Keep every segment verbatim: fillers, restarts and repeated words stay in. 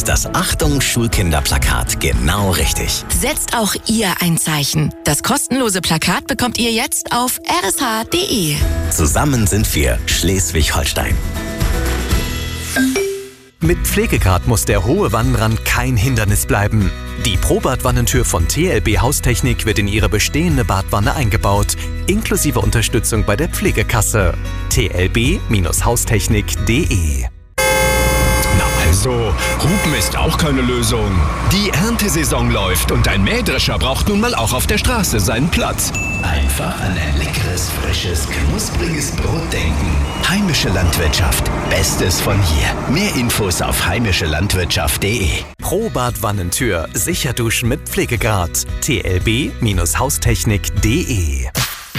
ist das Achtung-Schulkinder-Plakat genau richtig. Setzt auch ihr ein Zeichen. Das kostenlose Plakat bekommt ihr jetzt auf r s h punkt d e. Zusammen sind wir Schleswig-Holstein. Mit Pflegegrad muss der hohe Wannenrand kein Hindernis bleiben. Die Pro-Bad-Wannentür von T L B Haustechnik wird in Ihre bestehende Badwanne eingebaut, inklusive Unterstützung bei der Pflegekasse. t l b Haustechnik punkt d e. Also, Hupen ist auch keine Lösung. Die Erntesaison läuft und ein Mähdrescher braucht nun mal auch auf der Straße seinen Platz. Einfach an ein leckeres, frisches, knuspriges Brot denken. Heimische Landwirtschaft. Bestes von hier. Mehr Infos auf heimische landwirtschaft punkt d e. Pro-Bad-Wannentür. Sicher duschen mit Pflegegrad. t l b Haustechnik punkt d e.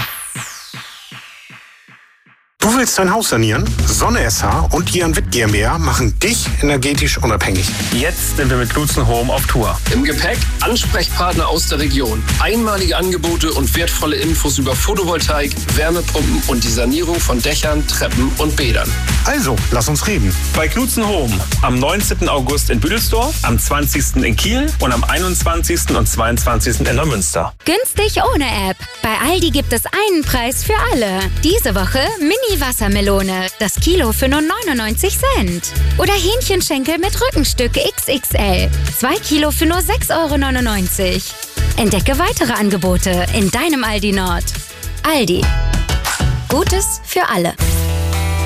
Du willst dein Haus sanieren? Sonne S H und Jan Witt GmbH machen dich energetisch unabhängig. Jetzt sind wir mit Klutzen Home auf Tour. Im Gepäck Ansprechpartner aus der Region. Einmalige Angebote und wertvolle Infos über Photovoltaik, Wärmepumpen und die Sanierung von Dächern, Treppen und Bädern. Also, lass uns reden. Bei Klutzen Home am neunzehnten August in Büdelsdorf, am zwanzigsten in Kiel und am einundzwanzigsten und zweiundzwanzigsten in Neumünster. Günstig ohne App. Bei Aldi gibt es einen Preis für alle. Diese Woche Mini-Wassermelone. Das Kilo für nur neunundneunzig Cent. Oder Hähnchenschenkel mit Rückenstück X X L. Zwei Kilo für nur sechs Euro neunundneunzig. Entdecke weitere Angebote in deinem Aldi Nord. Aldi. Gutes für alle.